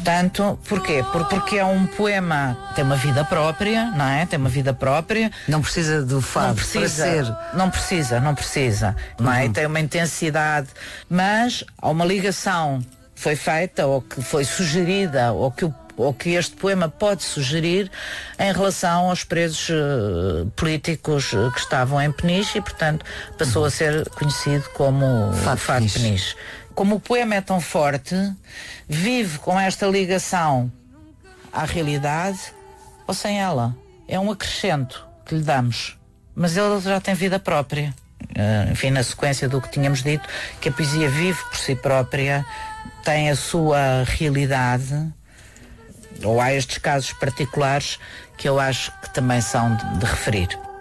Portanto, porquê? Porque é um poema, tem uma vida própria, não é? Tem uma vida própria. Não precisa do fado para ser. Não precisa, não é? Tem uma intensidade, mas há uma ligação que foi feita, ou que foi sugerida, ou que este poema pode sugerir em relação aos presos políticos que estavam em Peniche, e portanto passou a ser conhecido como Fado de Peniche. Como o poema é tão forte, vive com esta ligação à realidade ou sem ela. É um acrescento que lhe damos, mas ele já tem vida própria. Enfim, na sequência do que tínhamos dito, que a poesia vive por si própria, tem a sua realidade, ou há estes casos particulares que eu acho que também são de referir.